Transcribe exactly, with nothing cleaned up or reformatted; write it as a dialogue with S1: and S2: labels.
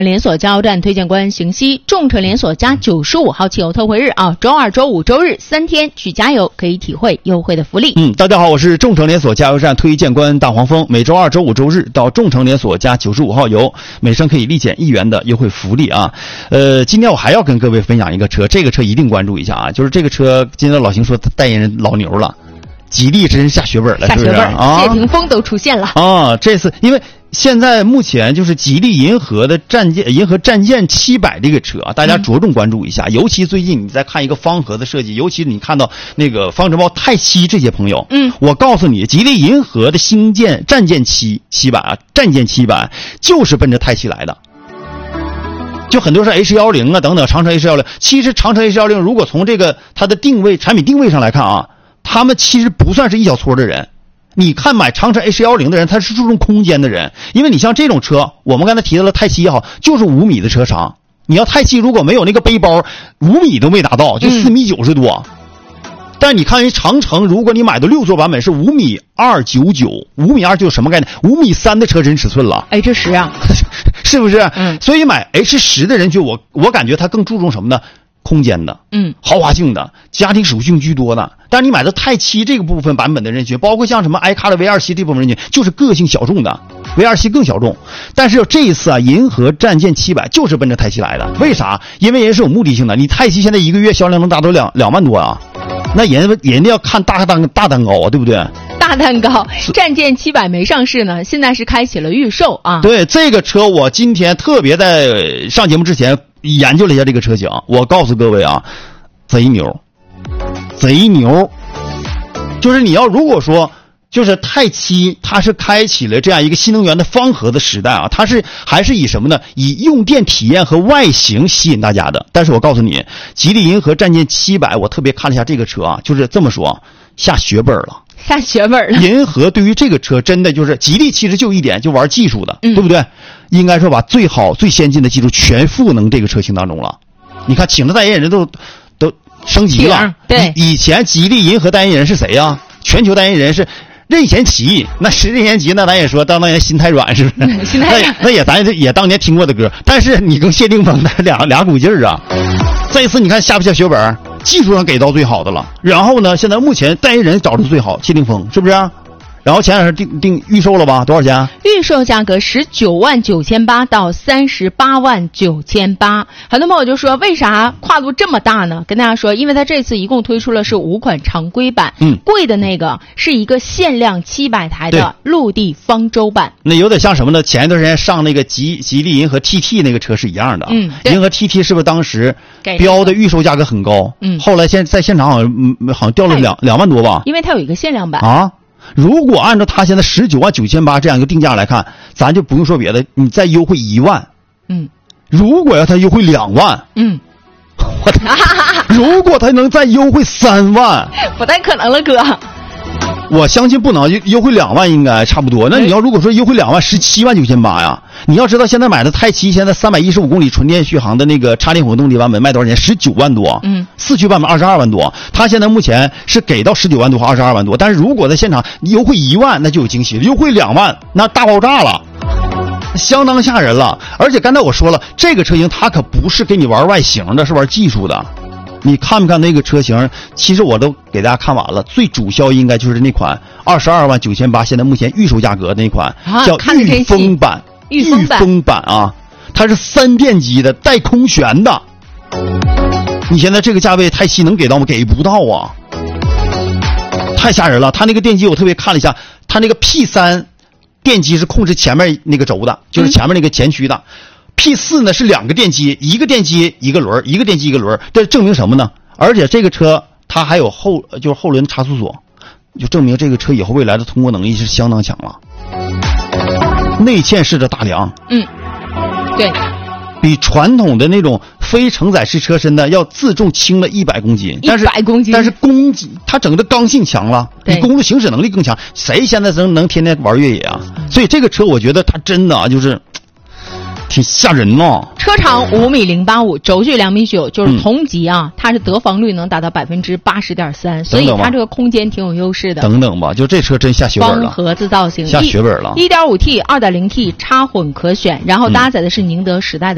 S1: 连锁加油站推荐官邢西，众诚连锁加九十五号汽油特惠日啊，周二、周五、周日三天去加油可以体会优惠的福利。
S2: 嗯，大家好，我是众诚连锁加油站推荐官大黄蜂。每周二、周五、周日到众诚连锁加九十五号油，每升可以立减一元的优惠福利啊。呃，今天我还要跟各位分享一个车，这个车一定关注一下啊，就是这个车，今天老邢说代言人老牛了。吉利真是下血本了，是不是啊？
S1: 谢霆锋都出现了
S2: 啊！这次因为现在目前就是吉利银河的战舰银河战舰七百这个车，大家着重关注一下。嗯、尤其最近你在看一个方盒的设计，尤其你看到那个方程豹泰七这些朋友，嗯，我告诉你，吉利银河的星舰战舰七七百啊，战舰七百就是奔着泰七来的。就很多是 H 一零 啊等等，长城 H 一零，其实长城 H 一零如果从这个它的定位产品定位上来看啊。他们其实不算是一小撮的人，你看买长城 H 一零 的人，他是注重空间的人，因为你像这种车，我们刚才提到了泰七也好，就是五米的车长，你要泰七如果没有那个背包，五米都没达到，就四米九十多。嗯、但你看人长城，如果你买的六座版本是五米二九九，五米二九什么概念？五米三的车身尺寸了
S1: ，H 十啊，
S2: 是不是？
S1: 嗯，
S2: 所以买 H 十的人就我我感觉他更注重什么呢？空间的，嗯，豪华性的，家庭属性居多的。但是你买的泰七这个部分版本的人群，包括像什么 i 卡的 V 二七这部分人群，就是个性小众的 ，V 二七更小众。但是这一次啊，银河战舰七百就是奔着泰七来的。为啥？因为人是有目的性的。你泰七现在一个月销量能达到两两万多啊，那人人家要看大蛋大蛋糕啊，对不对？
S1: 大蛋糕，战舰七百没上市呢，现在是开启了预售啊。
S2: 对，这个车我今天特别在上节目之前研究了一下这个车型，我告诉各位啊，贼牛，贼牛。就是你要如果说，就是泰七，它是开启了这样一个新能源的方盒的时代啊，它是还是以什么呢？以用电体验和外形吸引大家的。但是我告诉你，吉利银河战舰七百，我特别看了一下这个车啊，就是这么说，下血本了。
S1: 下血本了。
S2: 银河对于这个车真的就是吉利，其实就一点，就玩技术的，嗯、对不对？应该说把最好最先进的技术全赋能这个车型当中了。你看，请的代言人都都升级了。
S1: 对，
S2: 以前吉利银河代言人是谁呀、啊？全球代言人是任贤齐。那是任贤齐，那咱也说当年心太软，是不是？
S1: 心太软。
S2: 那那也咱也当年听过的歌，但是你跟谢霆锋那俩俩股劲儿啊。这一次你看下不下血本？技术上给到最好的了，然后呢，现在目前代言人找的最好，谢霆锋是不是、啊？然后前两天定定预售了吧？多少钱？
S1: 预售价格十九万九千八到三十八万九千八。很多朋友就说，为啥跨度这么大呢？跟大家说，因为它这次一共推出了是五款常规版，嗯，贵的那个是一个限量七百台的陆地方舟版。
S2: 那有点像什么呢？前一段时间上那个吉吉利银河 T T 那个车是一样的，嗯，银河 T T 是不是当时标的预售价格很高？嗯，后来现在现场好像嗯好像掉了两两万多吧？
S1: 因为它有一个限量版
S2: 啊。如果按照他现在十九万九千八这样一个定价来看，咱就不用说别的，你再优惠一万，嗯，如果要他优惠两万，嗯，我如果他能再优惠三万，
S1: 不太可能了，哥。
S2: 我相信不能优惠两万，应该差不多。那你要如果说优惠两万，十七万九千八呀！你要知道，现在买的泰七，现在三百一十五公里纯电续航的那个插电混动力版本卖多少钱？十九万多。嗯，四驱版本二十二万多。它现在目前是给到十九万多和二十二万多，但是如果在现场优惠一万，那就有惊喜了；优惠两万，那大爆炸了。相当吓人了。而且刚才我说了，这个车型它可不是给你玩外形的，是玩技术的。你看不看那个车型？其实我都给大家看完了，最主销应该就是那款二十二万九千八，现在目前预售价格那款、啊、叫御风版。御风版, 风版啊，它是三电机的，带空悬的。你现在这个价位，泰七能给到吗？给不到啊，太吓人了。它那个电机我特别看了一下，它那个 P 三电机是控制前面那个轴的，就是前面那个前驱的。嗯P 四 呢是两个电机，一个电机一个轮，一个电机一个轮，这证明什么呢？而且这个车它还有后就是后轮差速锁，就证明这个车以后未来的通过能力是相当强了。内嵌式的大梁，嗯，
S1: 对，
S2: 比传统的那种非承载式车身呢要自重轻了一百公斤，但是
S1: 一百公斤，
S2: 但是公它整个的刚性强了，比公路行驶能力更强。谁现在能能天天玩越野啊？所以这个车我觉得它真的啊就是。挺吓人哦！
S1: 车长五米零八五，轴距两米九，就是同级啊，嗯、它是得房率能达到百分之八十点三，所以它这个空间挺有优势的。
S2: 等等吧，就这车真下血本了。
S1: 方盒子造型，
S2: 下血本了。
S1: 一点五 T、二点零 T 插混可选，然后搭载的是宁德时代的。